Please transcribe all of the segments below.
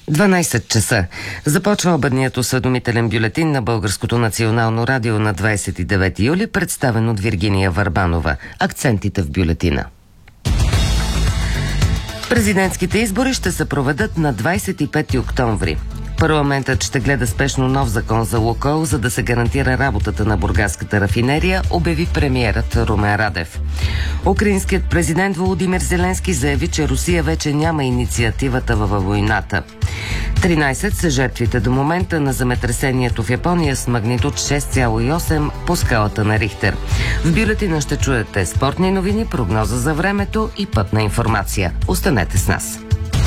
12 часа. Започва обедният осведомителен бюлетин на Българското национално радио на 29 юли, представен от Виргиния Върбанова. Акцентите в бюлетина. Президентските избори ще се проведат на 25 октомври. Парламентът ще гледа спешно нов закон за Лукойл, за да се гарантира работата на бургаската рафинерия, обяви премиерът Румен Радев. Украинският президент Володимир Зеленски заяви, че Русия вече няма инициативата във войната. 13 са жертвите до момента на земетресението в Япония с магнитуд 6,8 по скалата на Рихтер. В бюлетина ще чуете спортни новини, прогноза за времето и пътна информация. Останете с нас.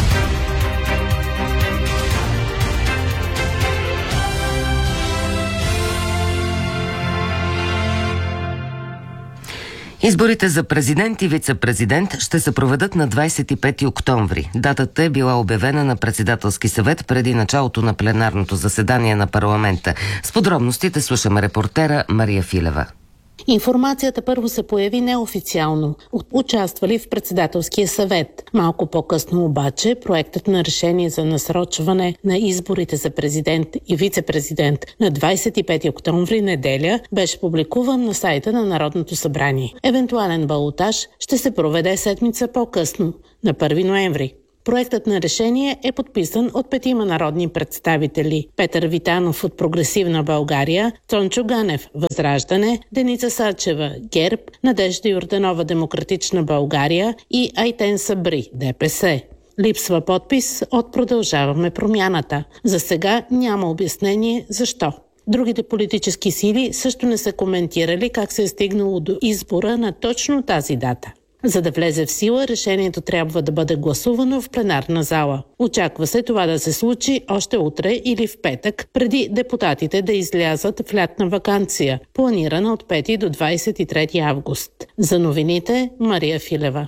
Изборите за президент и вице-президент ще се проведат на 25 октомври. Датата е била обявена на председателски съвет преди началото на пленарното заседание на парламента. С подробностите слушаме репортера Мария Филева. Информацията първо се появи неофициално. Участвали в председателския съвет. Малко по-късно обаче проектът на решение за насрочване на изборите за президент и вице-президент на 25 октомври, неделя, беше публикуван на сайта на Народното събрание. Евентуален балотаж ще се проведе седмица по-късно, на 1 ноември. Проектът на решение е подписан от 5 народни представители: Петър Витанов от Прогресивна България, Цончо Ганев Възраждане, Деница Сачева ГЕРБ, Надежда Йорданова Демократична България и Айтен Сабри ДПС. Липсва подпис от Продължаваме промяната. За сега няма обяснение защо. Другите политически сили също не са коментирали как се е стигнало до избора на точно тази дата. За да влезе в сила, решението трябва да бъде гласувано в пленарна зала. Очаква се това да се случи още утре или в петък, преди депутатите да излязат в лятна ваканция, планирана от 5 до 23 август. За новините Мария Филева.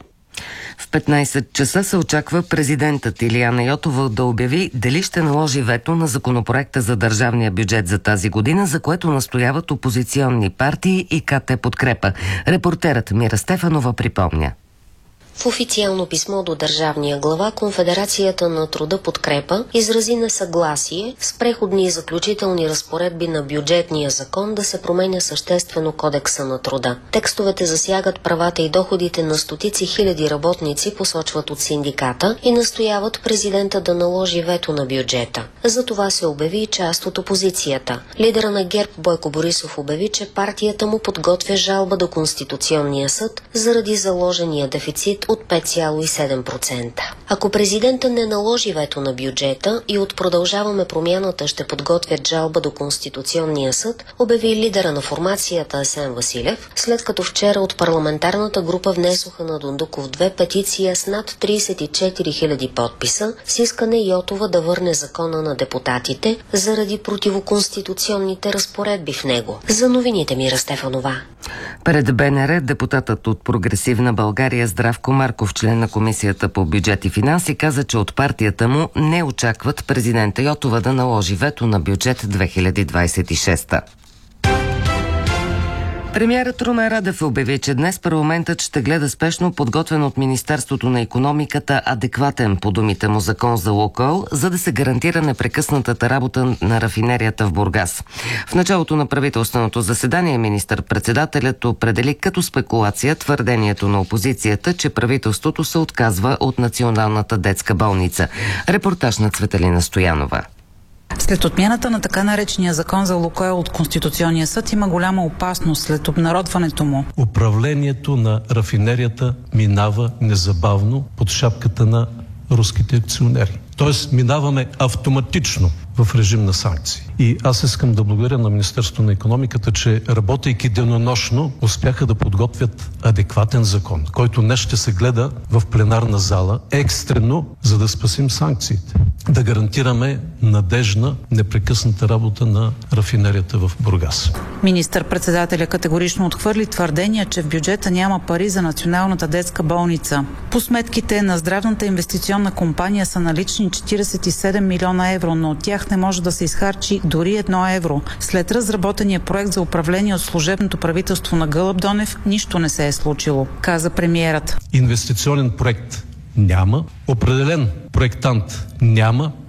В 15 часа се очаква президентът Илияна Йотова да обяви дали ще наложи вето на законопроекта за държавния бюджет за тази година, за което настояват опозиционни партии и КТ Подкрепа. Репортерът Мира Стефанова припомня. В официално писмо до държавния глава Конфедерацията на труда Подкрепа изрази несъгласие с преходни и заключителни разпоредби на бюджетния закон да се променя съществено Кодекса на труда. Текстовете засягат правата и доходите на стотици хиляди работници, посочват от синдиката, и настояват президента да наложи вето на бюджета. За това се обяви и част от опозицията. Лидера на ГЕРБ Бойко Борисов обяви, че партията му подготвя жалба до Конституционния съд заради заложения дефицит от 5,7%. Ако президента не наложи вето на бюджета и от Продължаваме промяната ще подготвят жалба до Конституционния съд, обяви лидера на формацията Асен Василев, след като вчера от парламентарната група внесоха на Дондуков 2 петиция с над 34 000 подписа с искане Йотова да върне закона на депутатите заради противоконституционните разпоредби в него. За новините Мира Стефанова. Пред БНР депутатът от Прогресивна България Здравко Марков, член на Комисията по бюджет и финанси, каза, че от партията му не очакват президента Йотова да наложи вето на бюджет 2026. Премиерът Румен Радев обяви, че днес парламентът ще гледа спешно подготвен от Министерството на икономиката адекватен, по думите му, закон за Лукойл, за да се гарантира непрекъснатата работа на рафинерията в Бургас. В началото на правителственото заседание министър-председателят определи като спекулация твърдението на опозицията, че правителството се отказва от Националната детска болница. Репортаж на Цветелина Стоянова. След отмяната на така наречения закон за Лукойл от Конституционния съд има голяма опасност след обнародването му. Управлението на рафинерията минава незабавно под шапката на руските акционери. Тоест минаваме автоматично в режим на санкции. И аз искам да благодаря на Министерството на икономиката, че работейки денонощно успяха да подготвят адекватен закон, който днес ще се гледа в пленарна зала екстрено, за да спасим санкциите. Да гарантираме надежна, непрекъсната работа на рафинерията в Бургас. Министър-председателя категорично отхвърли твърдения, че в бюджета няма пари за Националната детска болница. По сметките на здравната инвестиционна компания са налични 47 милиона евро, но от тях не може да се изхарчи дори 1 евро. След разработения проект за управление от служебното правителство на Гълъб Донев, нищо не се е случило, каза премиерът. Инвестиционен проект няма, определен проектант няма,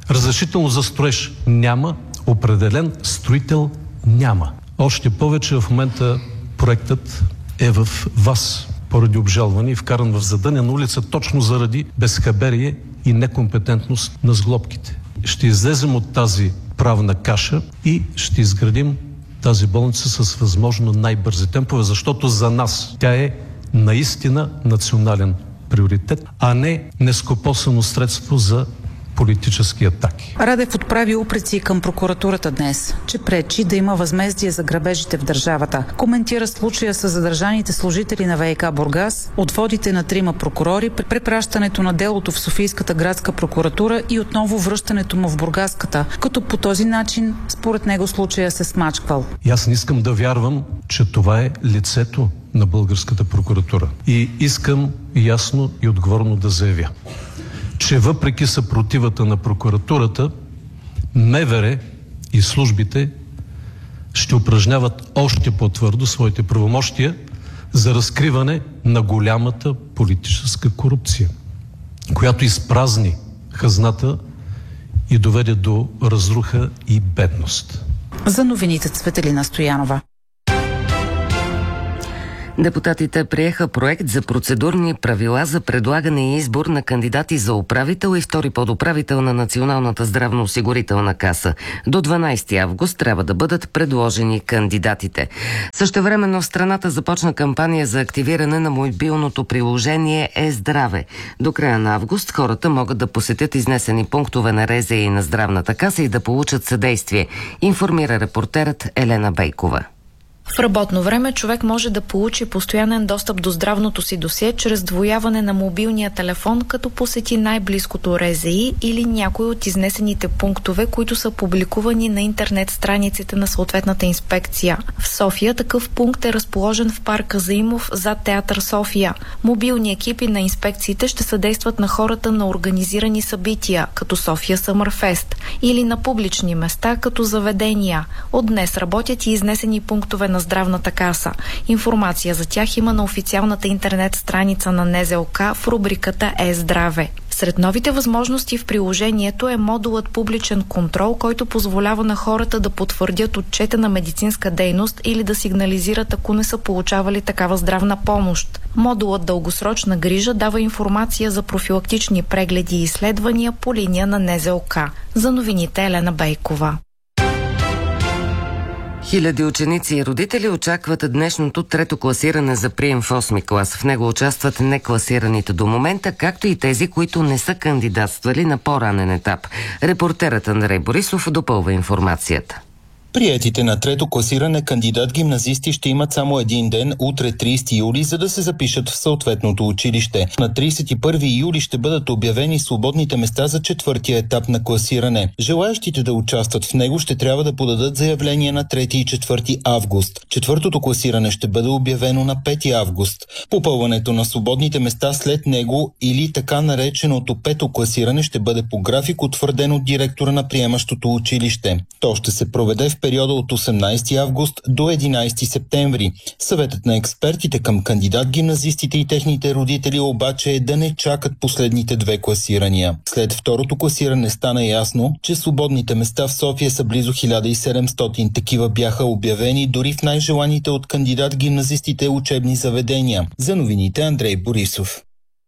Разрешително за строеж няма, определен строител няма. Още повече в момента проектът е в ВАС поради обжалване и вкаран в задънена улица точно заради безхаберие и некомпетентност на сглобките. Ще излезем от тази правна каша и ще изградим тази болница с възможно най-бързи темпове, защото за нас тя е наистина национален приоритет, а не нескопосано средство за политически атаки. Радев отправи упреци към прокуратурата днес, че пречи да има възмездие за грабежите в държавата. Коментира случая с задържаните служители на ВиК Бургас, отводите на 3 прокурори, препращането на делото в Софийската градска прокуратура и отново връщането му в Бургаската, като по този начин, според него, случая се смачквал. И аз не искам да вярвам, че това е лицето на българската прокуратура. И искам ясно и отговорно да заявя, че въпреки съпротивата на прокуратурата, МВР и службите ще упражняват още по-твърдо своите правомощия за разкриване на голямата политическа корупция, която изпразни хазната и доведе до разруха и бедност. За новините Цветелина Стоянова. Депутатите приеха проект за процедурни правила за предлагане и избор на кандидати за управител и втори подуправител на Националната здравноосигурителна каса. До 12 август трябва да бъдат предложени кандидатите. Същевременно в страната започна кампания за активиране на мобилното приложение Е-здраве. До края на август хората могат да посетят изнесени пунктове на РЗИ и на Здравната каса и да получат съдействие, информира репортерът Елена Бейкова. В работно време човек може да получи постоянен достъп до здравното си досие чрез двояване на мобилния телефон, като посети най-близкото РЗИ или някой от изнесените пунктове, които са публикувани на интернет страниците на съответната инспекция. В София такъв пункт е разположен в парка Заимов зад Театър София. Мобилни екипи на инспекциите ще съдействат на хората на организирани събития, като София Съмърфест, или на публични места, като заведения. От днес работят и изнесени пунктове на Здравната каса. Информация за тях има на официалната интернет страница на НЗОК в рубриката Е-здраве. Сред новите възможности в приложението е модулът публичен контрол, който позволява на хората да потвърдят отчета на медицинска дейност или да сигнализират, ако не са получавали такава здравна помощ. Модулът дългосрочна грижа дава информация за профилактични прегледи и изследвания по линия на НЗОК. За новините Елена Бейкова. Хиляди ученици и родители очакват днешното трето класиране за прием в 8-ми клас. В него участват некласираните до момента, както и тези, които не са кандидатствали на по-ранен етап. Репортерът Андрей Борисов допълва информацията. Приетите на трето класиране кандидат-гимназисти ще имат само един ден, утре 30 юли, за да се запишат в съответното училище. На 31 юли ще бъдат обявени свободните места за четвъртия етап на класиране. Желаещите да участват в него ще трябва да подадат заявление на 3 и 4 август. Четвъртото класиране ще бъде обявено на 5 август. Попълването на свободните места след него или така нареченото пето класиране ще бъде по график, утвърден от директора на приемащото училище. То ще се проведе в периода от 18 август до 11 септември. Съветът на експертите към кандидат-гимназистите и техните родители обаче е да не чакат последните две класирания. След второто класиране стана ясно, че свободните места в София са близо 1700. Такива бяха обявени дори в най-желаните от кандидат-гимназистите учебни заведения. За новините Андрей Борисов.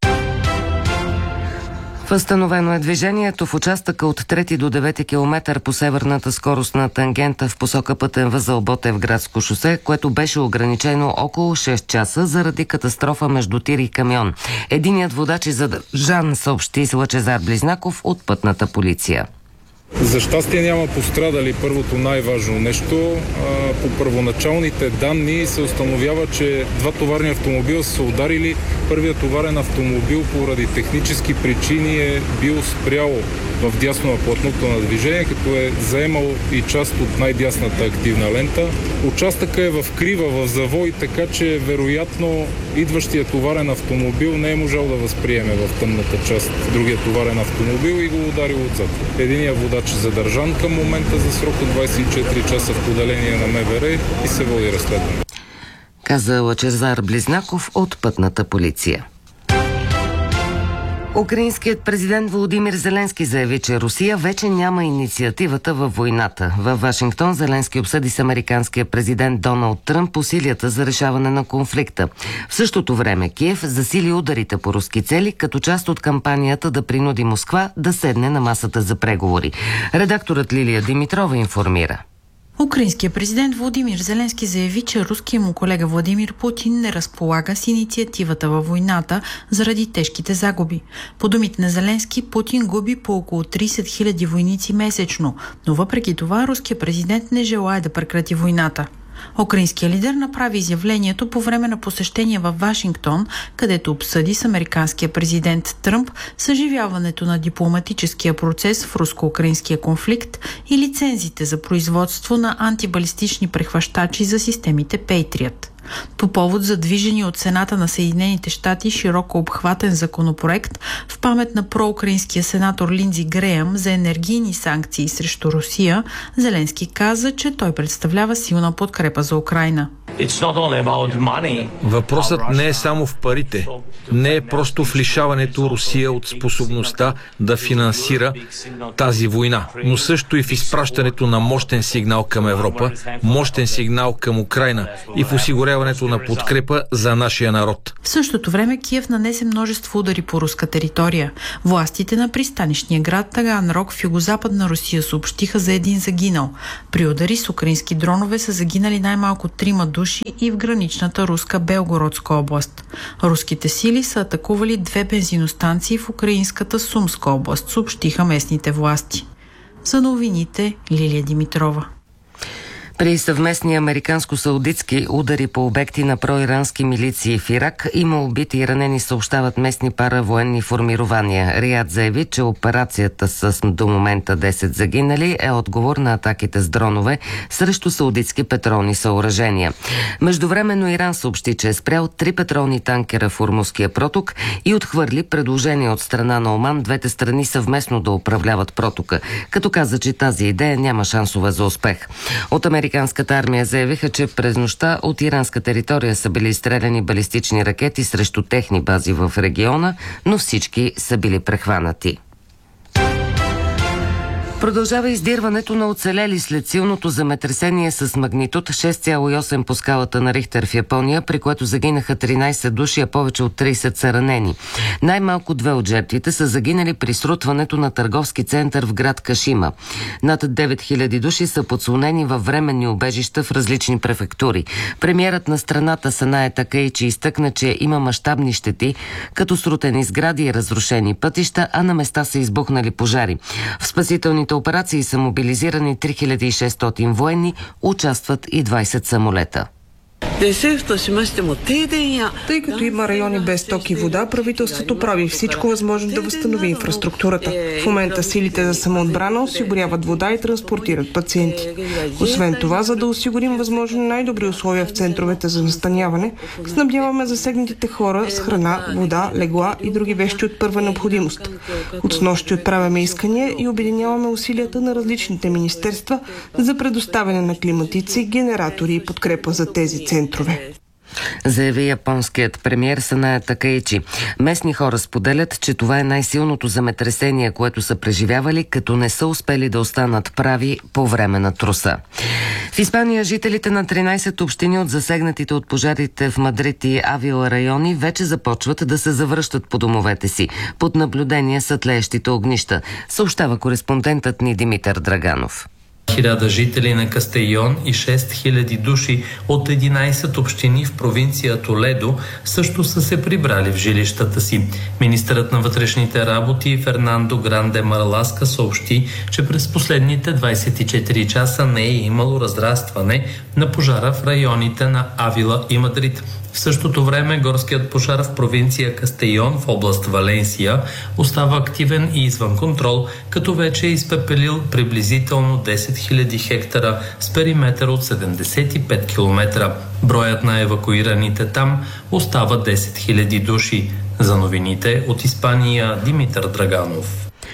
Възстановено е движението в участъка от 3 до 9 км по северната скоростна тангента в посока пътен възел Ботевградско шосе, което беше ограничено около 6 часа заради катастрофа между тир и камион. Единият водач е задържан, съобщи Лъчезар Близнаков от пътната полиция. За щастие няма пострадали, първото най-важно нещо. По първоначалните данни се установява, че два товарни автомобила са ударили. Първият товарен автомобил поради технически причини е бил спрял в дясно на платното на движение, като е заемал и част от най-дясната активна лента. Участъкът е в крива, в завой, така че вероятно идващият товарен автомобил не е можал да възприеме в тъмната част другия товарен автомобил и го ударил отзад. Единият водач е задържан към момента за срок от 24 часа в поделение на МВР и се води разследване. Каза Лъчезар Близнаков от пътната полиция. Украинският президент Володимир Зеленски заяви, че Русия вече няма инициативата във войната. Във Вашингтон Зеленски обсъди с американския президент Доналд Тръмп усилията за решаване на конфликта. В същото време Киев засили ударите по руски цели, като част от кампанията да принуди Москва да седне на масата за преговори. Редакторът Лилия Димитрова информира. Украинският президент Володимир Зеленски заяви, че руският му колега Владимир Путин не разполага с инициативата във войната заради тежките загуби. По думите на Зеленски, Путин губи по около 30 000 войници месечно, но въпреки това руският президент не желае да прекрати войната. Украинският лидер направи изявлението по време на посещение в Вашингтон, където обсъди с американския президент Тръмп съживяването на дипломатическия процес в руско-украинския конфликт и лицензите за производство на антибалистични прехващачи за системите Patriot. По повод задвижени от Сената на Съединените щати широко обхватен законопроект в памет на проукраинския сенатор Линдзи Греъм за енергийни санкции срещу Русия, Зеленски каза, че той представлява силна подкрепа за Украйна. Въпросът не е само в парите. Не е просто в лишаването Русия от способността да финансира тази война, но също и в изпращането на мощен сигнал към Европа, мощен сигнал към Украйна и в осигуряването на подкрепа за нашия народ. В същото време Киев нанесе множество удари по руска територия. Властите на пристанищния град Таганрог в югозападна Русия съобщиха за един загинал. При удари с украински дронове са загинали най-малко 3 души и в граничната руска Белгородска област. Руските сили са атакували 2 бензиностанции в украинската Сумска област, съобщиха местните власти. За новините Лилия Димитрова. При съвместни американско-саудитски удари по обекти на проирански милиции в Ирак има убити и ранени, съобщават местни паравоенни формирования. Риад заяви, че операцията с до момента 10 загинали е отговор на атаките с дронове срещу саудитски петролни съоръжения. Междувременно Иран съобщи, че е спрял 3 петролни танкера в Ормузския проток и отхвърли предложение от страна на Оман двете страни съвместно да управляват протока, като каза, че тази идея няма шансове за успех. От американската армия заявиха, че през нощта от иранска територия са били изстреляни балистични ракети срещу техни бази в региона, но всички са били прехванати. Продължава издирването на оцелели след силното земетресение с магнитуд 6,8 по скалата на Рихтер в Япония, при което загинаха 13 души, а повече от 30 са ранени. Най-малко 2 от жертвите са загинали при срутването на търговски център в град Кашима. Над 9000 души са подслонени във временни убежища в различни префектури. Премиерът на страната Санае Такаичи изтъкна, че има мащабни щети, като срутени сгради и разрушени пътища, а на места са избухнали пожари. В спасителните операции са мобилизирани 3600 военни, участват и 20 самолета. Тъй като има райони без ток и вода, правителството прави всичко възможно да възстанови инфраструктурата. В момента силите за самоотбрана осигуряват вода и транспортират пациенти. Освен това, за да осигурим възможно най-добри условия в центровете за настаняване, снабдяваме засегнатите хора с храна, вода, легла и други вещи от първа необходимост. От снощи отправяме искания и обединяваме усилията на различните министерства за предоставяне на климатици, генератори и подкрепа за тези центрове. Заяви японският премиер Санае Такаичи. Местни хора споделят, че това е най-силното земетресение, което са преживявали, като не са успели да останат прави по време на труса. В Испания жителите на 13 общини от засегнатите от пожарите в Мадрид и Авила райони вече започват да се завръщат по домовете си, под наблюдение са тлеещите огнища, съобщава кореспондентът ни Димитър Драганов. 1000 жители на Кастейон и 6000 души от 11 общини в провинция Толедо също са се прибрали в жилищата си. Министърът на вътрешните работи Фернандо Гранде Марласка съобщи, че през последните 24 часа не е имало разрастване на пожара в районите на Авила и Мадрид. В същото време горският пожар в провинция Кастейон в област Валенсия остава активен и извън контрол, като вече е изпепелил приблизително 10 000 хектара с периметър от 75 км. Броят на евакуираните там остава 10 000 души. За новините от Испания Димитър Драганов.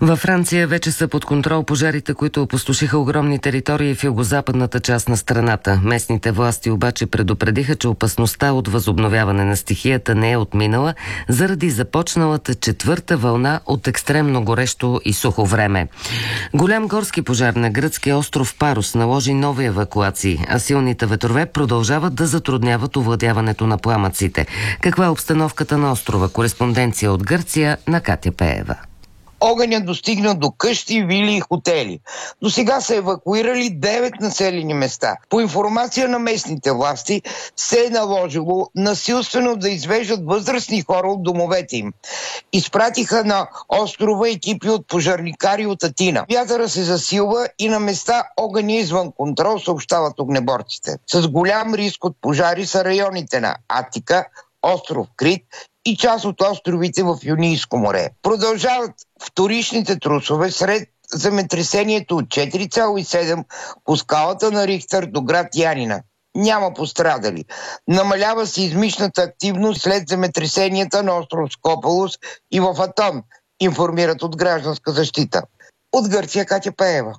Във Франция вече са под контрол пожарите, които опустошиха огромни територии в югозападната част на страната. Местните власти обаче предупредиха, че опасността от възобновяване на стихията не е отминала заради започналата четвърта вълна от екстремно горещо и сухо време. Голям горски пожар на гръцкия остров Парус наложи нови евакуации, а силните ветрове продължават да затрудняват овладяването на пламъците. Каква е обстановката на острова? Кореспонденция от Гърция на Катя Пеева. Огънят достигна до къщи, вили и хотели. До сега са евакуирали 9 населени места. По информация на местните власти се е наложило насилствено да извеждат възрастни хора от домовете им. Изпратиха на острова екипи от пожарникари от Атина. Вятъра се засилва и на места огън е извън контрол, съобщават огнеборците. С голям риск от пожари са районите на Атика, остров Крит и част от островите в Йонийско море. Продължават вторичните трусове сред земетресението от 4,7 по скалата на Рихтер до град Янина. Няма пострадали. Намалява сеизмичната активност след земетресенията на остров Скополос и в Атон, информират от Гражданска защита. От Гърция Катя Пеева.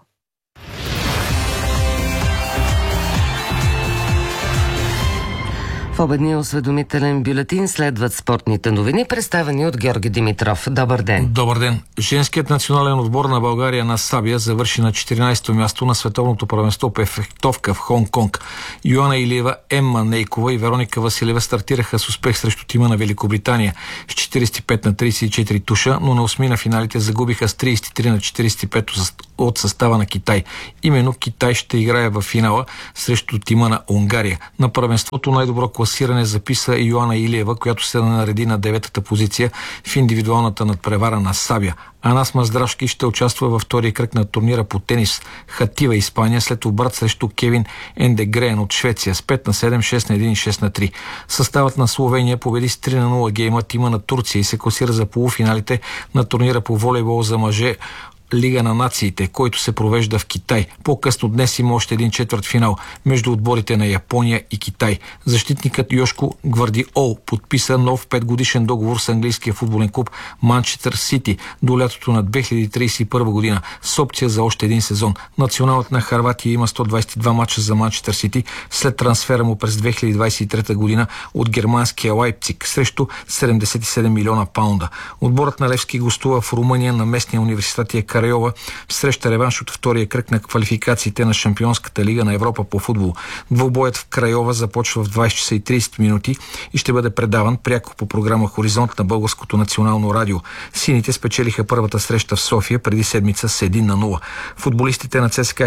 В обедния осведомителен бюлетин следват спортните новини, представени от Георги Димитров. Добър ден! Добър ден! Женският национален отбор на България на сабия завърши на 14-то място на световното първенство по фехтовка в Хонг-Конг. Йоана Илиева, Емма Нейкова и Вероника Василева стартираха с успех срещу тима на Великобритания с 45 на 34 туша, но на осми на финалите загубиха с 33 на 45 от състава на Китай. Именно Китай ще играе в финала срещу тима на Унгария. На първенството най-добро класиране записа Йоана Илиева, която се нареди на 9-та позиция в индивидуалната надпревара на сабя. Анас Маздравски ще участва във втория кръг на турнира по тенис Хатива, Испания, след обрат срещу Кевин Ендегрен от Швеция с 5 на 7, 6 на 1 и 6 на 3. Съставът на Словения победи с 3 на 0 гейма тима на Турция и се класира за полуфиналите на турнира по волейбол за мъже Лига на нациите, който се провежда в Китай. По-късно днес има още един четвъртфинал между отборите на Япония и Китай. Защитникът Йошко Гвардиол подписа нов 5-годишен договор с английския футболен клуб Манчестър Сити до лятото на 2031 година с опция за още един сезон. Националът на Хърватия има 122 мача за Манчестър Сити след трансфера му през 2023 година от германския Лайпциг срещу 77 милиона паунда. Отборът на Левски гостува в Румъния на местния университет Карайова среща реванш от втория кръг на квалификациите на Шампионската лига на Европа по футбол. Двубоят в Крайова започва в 20 часа и 30 минути и ще бъде предаван пряко по програма Хоризонт на Българското национално радио. Сините спечелиха първата среща в София преди седмица с 1 на 0. Футболистите на ЦСКА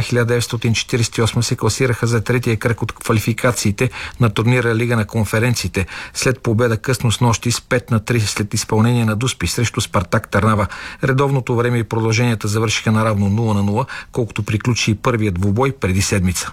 1948 се класираха за третия кръг от квалификациите на турнира Лига на конференциите след победа късно с нощи с 5 на 3 след изпълнение на Дуспи срещу Спартак Търнава. Редовното време и продължението завършиха наравно 0 на 0, колкото приключи и първият двубой преди седмица.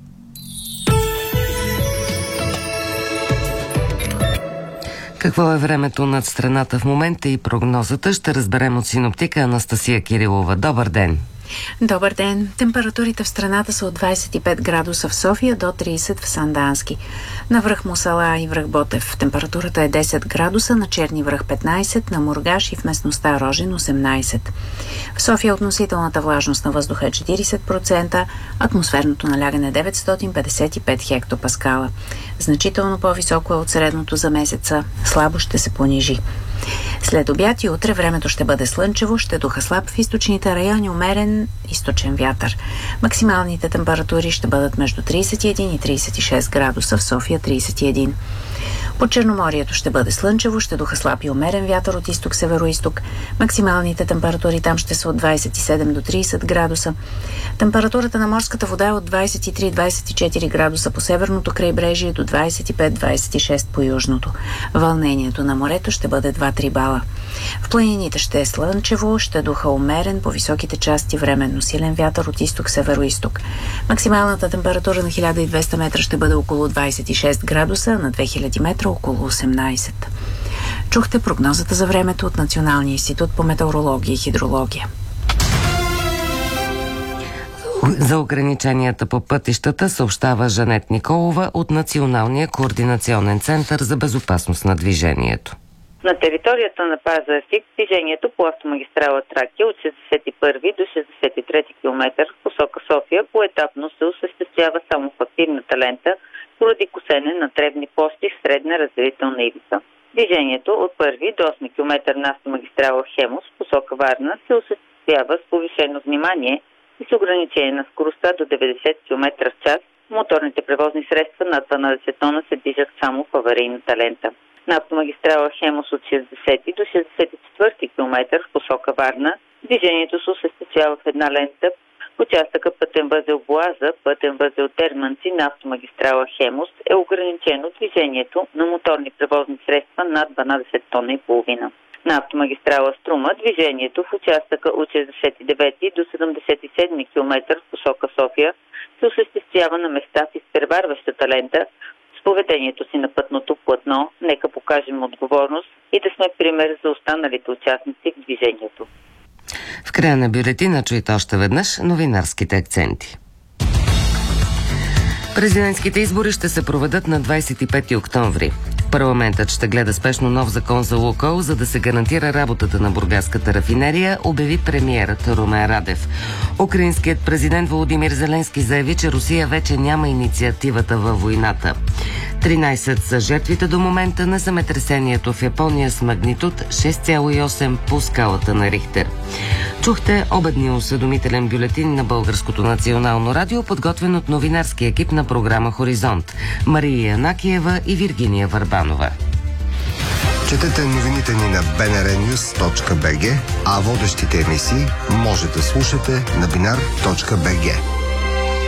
Какво е времето над страната в момента и прогнозата ще разберем от синоптика Анастасия Кирилова. Добър ден! Добър ден! Температурите в страната са от 25 градуса в София до 30 в Сандански. На връх Мусала и връх Ботев температурата е 10 градуса, на Черни връх 15, на Мургаш и в местността Рожен 18. В София относителната влажност на въздуха е 40%, атмосферното налягане 955 хектопаскала. Значително по-високо е от средното за месеца, слабо ще се понижи. След обяд и утре времето ще бъде слънчево, ще духа слаб в източните райони, умерен източен вятър. Максималните температури ще бъдат между 31 и 36 градуса, в София 31. По Черноморието ще бъде слънчево, ще духа слаб и умерен вятър от изток-североизток. Максималните температури там ще са от 27 до 30 градуса. Температурата на морската вода е от 23-24 градуса по северното крайбрежие до 25-26 по южното. Вълнението на морето ще бъде 2-3 бала. В планините ще е слънчево, ще духа умерен, по високите части временно силен вятър от изток-североизток. Максималната температура на 1200 метра ще бъде около 26 градуса, на 2000 метра около 18. Чухте прогнозата за времето от Националния институт по метеорология и хидрология. За ограниченията по пътищата съобщава Жанет Николова от Националния координационен център за безопасност на движението. На територията на Пазарджик движението по автомагистрала Тракия от 61 до 63 км в посока София поетапно се осъществява само в активната лента поради косене на тревни площи в средна разделителна ивица. Движението от 1 до 8 км на автомагистрала Хемус в посока Варна се осъществява с повишено внимание и с ограничение на скоростта до 90 км в час. Моторните превозни средства над 12 тона се движат само в аварийната лента. На автомагистрала Хемус от 60 до 64 км в посока Варна движението се осъществява в една лента в участъка пътен възел Боаза, пътен възел Терманци на автомагистрала Хемус е ограничено движението на моторни превозни средства над 12 тона и половина. На автомагистрала Струма движението в участъка от 69 до 77 км в посока София се осъществява на места в изпреварващата лента. С поведението си на пътното платно нека покажем отговорност и да сме пример за останалите участници в движението. В края на бюлетина чуйте още веднъж новинарските акценти. Президентските избори ще се проведат на 25 октомври. Парламентът ще гледа спешно нов закон за Лукойл, за да се гарантира работата на бургаската рафинерия, обяви премиерът Румен Радев. Украинският президент Володимир Зеленски заяви, че Русия вече няма инициативата във войната. 13 са жертвите до момента на земетресението в Япония с магнитуд 6,8 по скалата на Рихтер. Чухте обедния осведомителен бюлетин на Българското национално радио, подготвен от новинарски екип на програма Хоризонт. Мария Янакиева и Виргиния Върбанова. Четете новините ни на bnrnews.bg, а водещите емисии може да слушате на binar.bg.